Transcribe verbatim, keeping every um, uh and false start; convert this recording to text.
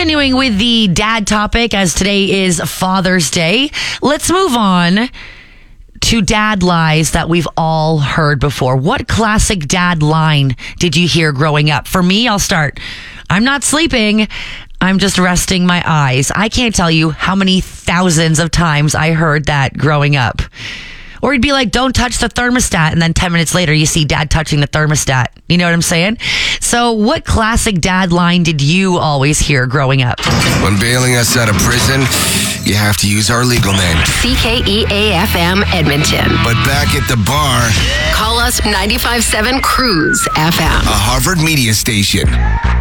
Continuing with the dad topic, as today is Father's Day, let's move on to dad lies that we've all heard before. What classic dad line did you hear growing up? For me, I'll start. I'm not sleeping. I'm just resting my eyes. I can't tell you how many thousands of times I heard that growing up. Or he'd be like, don't touch the thermostat. And then ten minutes later, you see dad touching the thermostat. You know what I'm saying? So what classic dad line did you always hear growing up? When bailing us out of prison, you have to use our legal name. C K E A F M Edmonton. But back at the bar, call us ninety-five point seven Cruise F M. a Harvard media station.